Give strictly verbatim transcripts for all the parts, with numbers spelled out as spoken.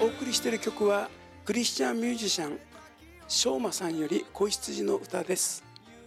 お送りしている曲はクリスチャンミュージシャンしょうまさんより子羊の歌です。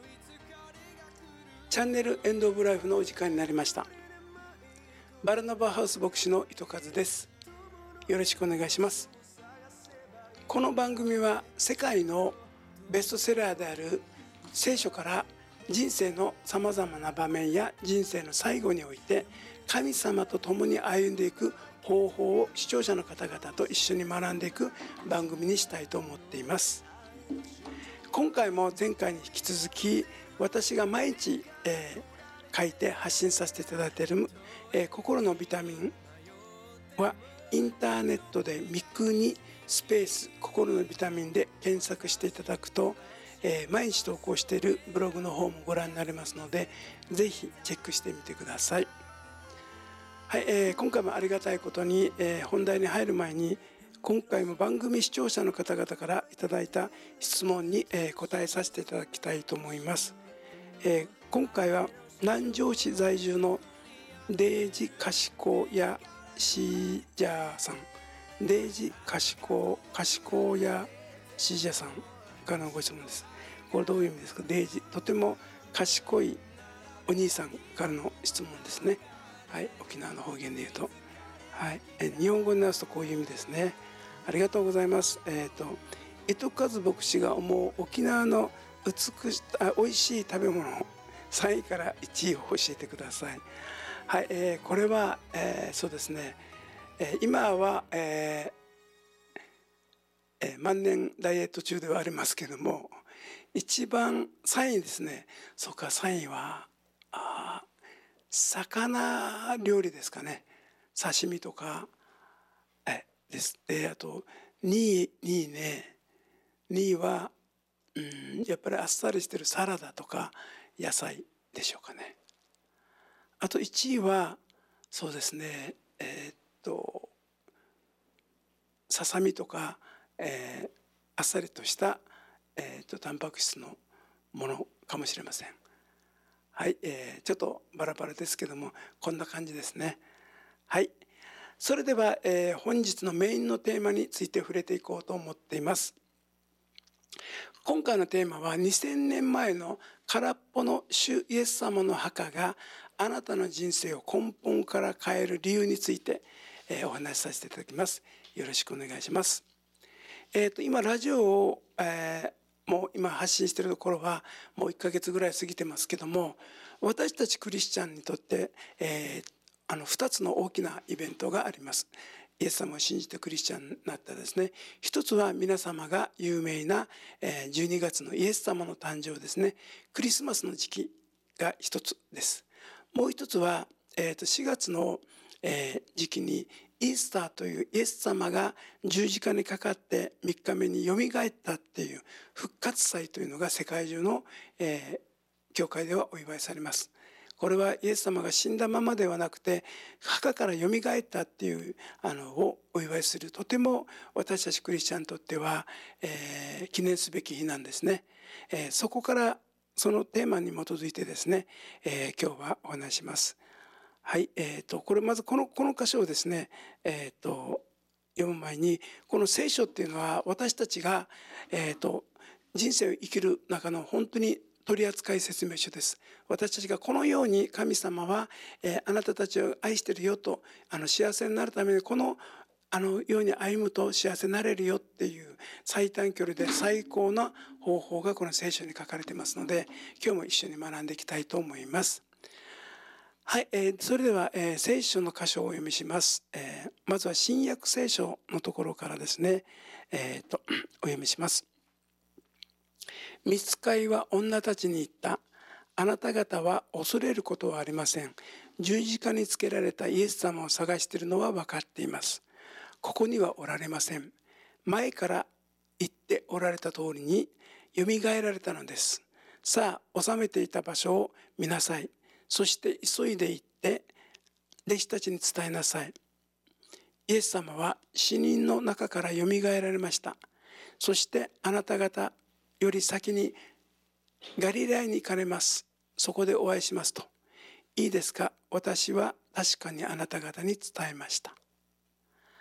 チャンネルエンドオブライフのお時間になりました。バルナバハウス牧師の糸数です。よろしくお願いします。この番組は世界のベストセラーである聖書から人生のさまざまな場面や人生の最後において神様と共に歩んでいく方法を視聴者の方々と一緒に学んでいく番組にしたいと思っています。今回も前回に引き続き私が毎日、えー、書いて発信させていただいている、えー、心のビタミンはインターネットで三国スペース心のビタミンで検索していただくと、えー、毎日投稿しているブログの方もご覧になれますので、ぜひチェックしてみてください。はい、えー、今回もありがたいことに、えー、本題に入る前に今回も番組視聴者の方々からいただいた質問に、えー、答えさせていただきたいと思います。えー、今回は南城市在住のデイジ賢屋シージャーさん、デイジ賢賢屋シージャーさんからのご質問です。これどういう意味ですか？デイジ、とても賢いお兄さんからの質問ですね。はい、沖縄の方言で言うと、はい、え日本語に直すとこういう意味ですね。ありがとうございます。えっ、ー、と糸数牧師が思う沖縄の美しあ美味しい食べ物さんいからいちいを教えてください。はい、えー、これは、えー、そうですね、えー、今は、えーえー、万年ダイエット中ではありますけども、一番さんいですね。そうか、さんいはあ魚料理ですかね。刺身とかえです。で、あとにい、にいね、にいは、うん、やっぱりあっさりしてるサラダとか野菜でしょうかね。あといちいはそうですね、えー、っとささみとか、えー、あっさりとした、えー、っとタンパク質のものかもしれません。はい、えー、ちょっとバラバラですけどもこんな感じですね。はい、それでは、えー、本日のメインのテーマについて触れていこうと思っています。今回のテーマはにせんねんまえの空っぽの主イエス様の墓があなたの人生を根本から変える理由について、えー、お話しさせていただきます。よろしくお願いします。えー、と今ラジオを、えーもう今発信しているところはもういっかげつぐらい過ぎてますけども、私たちクリスチャンにとって、えー、あのふたつの大きなイベントがあります。イエス様を信じてクリスチャンになったですね。一つは皆様が有名なじゅうにがつのイエス様の誕生ですね。クリスマスの時期が一つです。もう一つは、えー、としがつのえー、時期にイースターというイエス様が十字架にかかってみっかめによみがえったっていう復活祭というのが世界中の、えー、教会ではお祝いされます。これはイエス様が死んだままではなくて墓からよみがえったっていうあのをお祝いする、とても私たちクリスチャンにとっては、えー、記念すべき日なんですね。えー、そこからそのテーマに基づいてですね、えー、今日はお話します。はい、えーと、これまずこの、この箇所をですね、えーと、読む前に、この聖書っていうのは私たちが、えーと、人生を生きる中の本当に取扱説明書です。私たちがこのように神様は、えー、あなたたちを愛してるよと、あの幸せになるためにこのあのように歩むと幸せになれるよっていう最短距離で最高な方法がこの聖書に書かれていますので、今日も一緒に学んでいきたいと思います。はい、えー、それでは、えー、聖書の箇所をお読みします。えー、まずは新約聖書のところからですね、えー、とお読みします。御使いは女たちに言った。あなた方は恐れることはありません。十字架につけられたイエス様を探しているのは分かっています。ここにはおられません。前から言っておられた通りによみがえられたのです。さあ、治めていた場所を見なさい。そして急いで行って弟子たちに伝えなさい。イエス様は死人の中からよみがえられました。そしてあなた方より先にガリラヤに行かれます。そこでお会いしますと。いいですか？私は確かにあなた方に伝えました。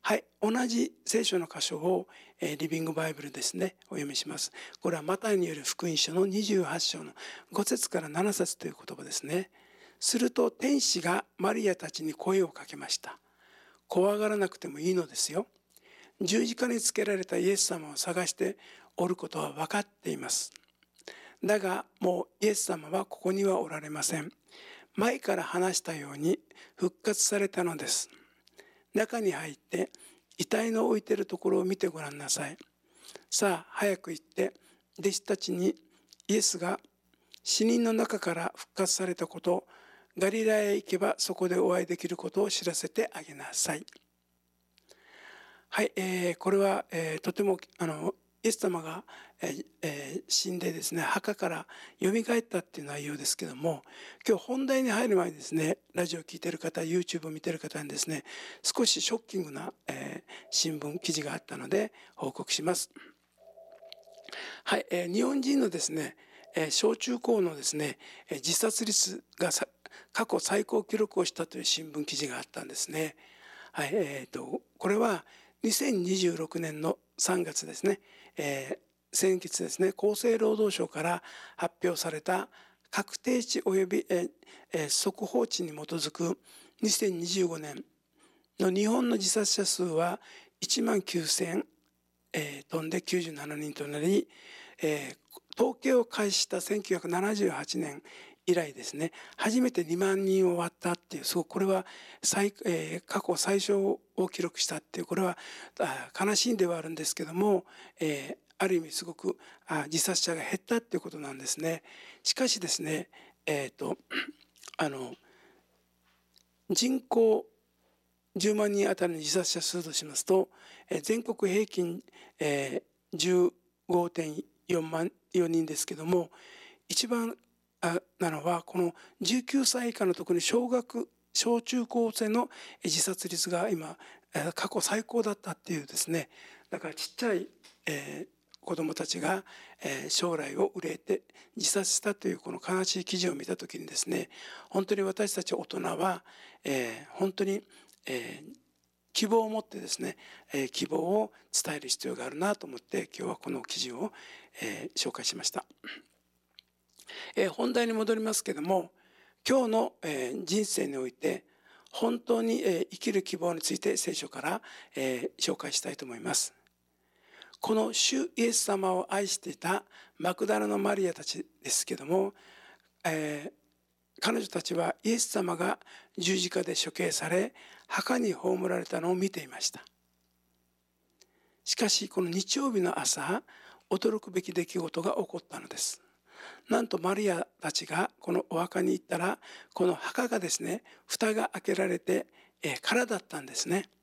はい、同じ聖書の箇所を、えーリビングバイブルですね、お読みします。これはマタイによる福音書のにじゅうはち章のご節からなな節という言葉ですね。すると天使がマリアたちに声をかけました。怖がらなくてもいいのですよ。十字架につけられたイエス様を探しておることは分かっています。だがもうイエス様はここにはおられません。前から話したように復活されたのです。中に入って遺体の置いているところを見てごらんなさい。さあ早く行って弟子たちにイエスが死人の中から復活されたこと、ガリラヤへ行けばそこでお会いできることを知らせてあげなさい。はい、えーこれは、えーとてもあのイエス様が、えーえー死んでですね、墓からよみがえったっていう内容ですけども、今日本題に入る前にですね、ラジオを聞いている方、YouTube を見ている方にですね、少しショッキングな、えー新聞記事があったので報告します。はい、えー日本人のですね、えー小中高のですね、えー自殺率がさ過去最高記録をしたという新聞記事があったんですね。はい、えーとこれはにせんにじゅうろくねんのさんがつですね、えー先月ですね、厚生労働省から発表された確定値及び、えーえー速報値に基づくにせんにじゅうごねんの日本の自殺者数はいちまんきゅうせんえー飛んできゅうじゅうななにんとなり、えー統計を開始したせんきゅうひゃくななじゅうはちねん以来ですね、初めてにまんにんを割ったっていう、すごくこれは最、えー過去最小を記録したっていう、これはあ悲しいんではあるんですけども、えーある意味すごくあ自殺者が減ったっていうことなんですね。しかしですね、えっ、とあの人口じゅうまんにんあたりの自殺者数としますと、えー全国平均、えー、じゅうごてんよんまんよにんですけども、一番あなのはこのじゅうきゅうさい以下の特に小学小中高生の自殺率が今えー過去最高だったっていうですね。だからちっちゃい、えー子どもたちが、えー将来を憂えて自殺したというこの悲しい記事を見た時にですね、本当に私たち大人は、えー本当に、えー希望を持ってですね、えー希望を伝える必要があるなと思って今日はこの記事を、えー紹介しました。えー本題に戻りますけども、今日の、えー人生において本当に、えー生きる希望について聖書から、えー紹介したいと思います。この主イエス様を愛していたマクダラのマリアたちですけども、えー彼女たちはイエス様が十字架で処刑され墓に葬られたのを見ていました。しかしこの日曜日の朝、驚くべき出来事が起こったのです。なんとマリアたちがこのお墓に行ったら、この墓がですね、蓋が開けられて、えー空だったんですね。